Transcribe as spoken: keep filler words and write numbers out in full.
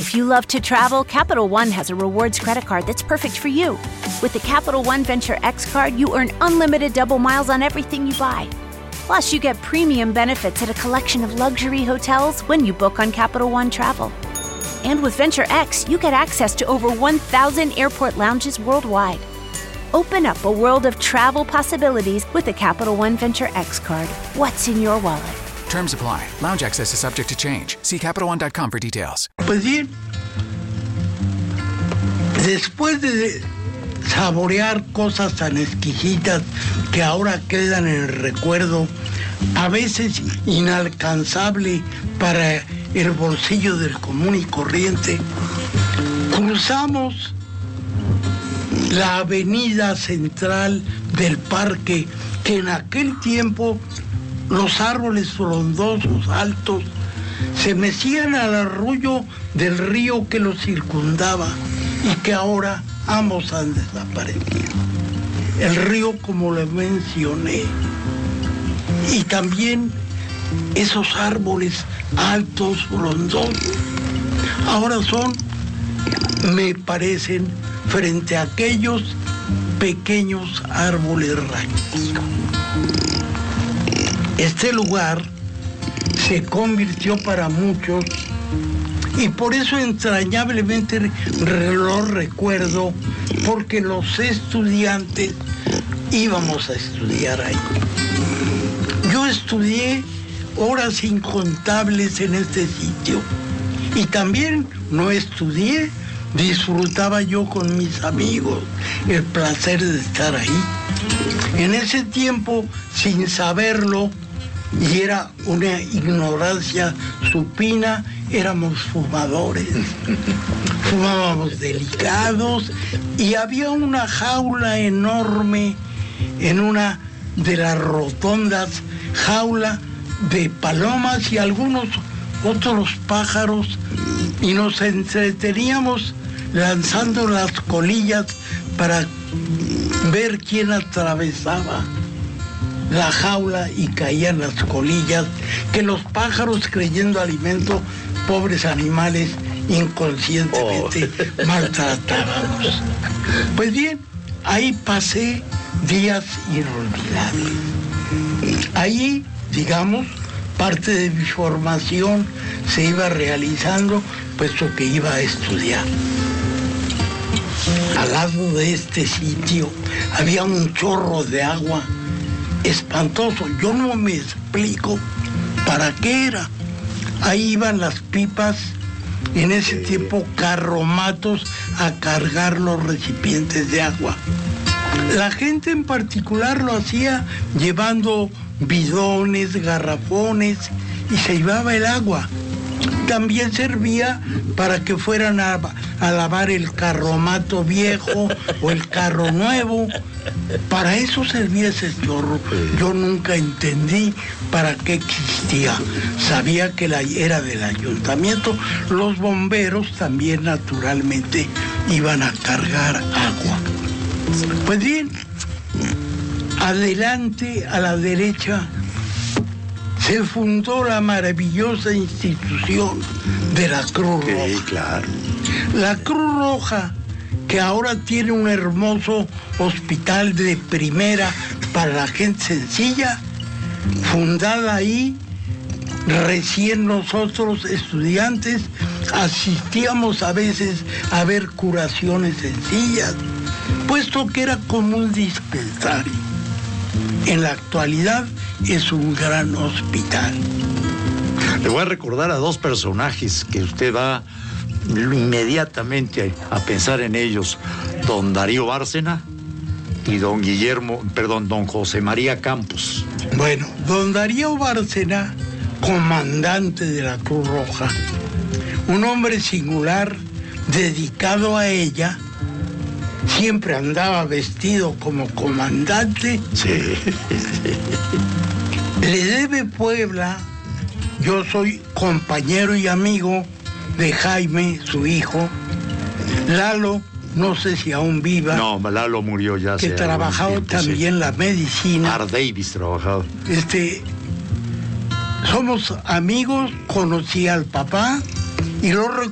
If you love to travel, Capital One has a rewards credit card that's perfect for you. With the Capital One Venture X card, you earn unlimited double miles on everything you buy. Plus, you get premium benefits at a collection of luxury hotels when you book on Capital One Travel. And with Venture X, you get access to over one thousand airport lounges worldwide. Open up a world of travel possibilities with the Capital One Venture X card. What's in your wallet? Terms apply. Lounge access is subject to change. See Capital One dot com for details. Pues bien, después de saborear cosas tan exquisitas que ahora quedan en el recuerdo, a veces inalcanzable para el bolsillo del común y corriente, cruzamos la avenida central del parque, que en aquel tiempo los árboles frondosos altos se mecían al arrullo del río que los circundaba y que ahora ambos han desaparecido. El río, como le mencioné, y también esos árboles altos, frondosos, ahora son, me parecen, frente a aquellos pequeños árboles raquíticos. Este lugar se convirtió para muchos, y por eso entrañablemente lo recuerdo, porque los estudiantes íbamos a estudiar ahí. Yo estudié horas incontables en este sitio, y también no estudié, disfrutaba yo con mis amigos el placer de estar ahí. En ese tiempo, sin saberlo, y era una ignorancia supina, éramos fumadores. Fumábamos delicados, y había una jaula enorme en una de las rotondas, jaula de palomas y algunos otros pájaros, y nos entreteníamos lanzando las colillas para ver quién atravesaba la jaula y caían las colillas, que los pájaros, creyendo alimento, pobres animales, inconscientemente oh. maltratábamos. Pues bien, ahí pasé días inolvidables. Ahí, digamos, parte de mi formación se iba realizando, puesto que iba a estudiar. Al lado de este sitio había un chorro de agua espantoso. Yo no me explico para qué era. Ahí iban las pipas, en ese tiempo carromatos, a cargar los recipientes de agua. La gente en particular lo hacía llevando bidones, garrafones, y se llevaba el agua. También servía para que fueran a, a lavar el carromato viejo o el carro nuevo. Para eso servía ese chorro. Yo nunca entendí para qué existía. Sabía que la, era del ayuntamiento. Los bomberos también, naturalmente, iban a cargar agua. Pues bien, adelante, a la derecha, se fundó la maravillosa institución de la Cruz Roja. Sí, claro. La Cruz Roja, que ahora tiene un hermoso hospital de primera para la gente sencilla, fundada ahí, recién nosotros estudiantes asistíamos a veces a ver curaciones sencillas, puesto que era como un dispensario. En la actualidad es un gran hospital. Le voy a recordar a dos personajes que usted va inmediatamente a pensar en ellos: don Darío Bárcena y don Guillermo, perdón, don José María Campos. Bueno, don Darío Bárcena, comandante de la Cruz Roja, un hombre singular, dedicado a ella. Siempre andaba vestido como comandante. Sí. Le debe Puebla. Yo soy compañero y amigo de Jaime, su hijo. Lalo, no sé si aún viva. No, Lalo murió ya. Que trabajaba también sí. la medicina. Art Davis trabajaba. Este, somos amigos, conocí al papá y lo recuerdo.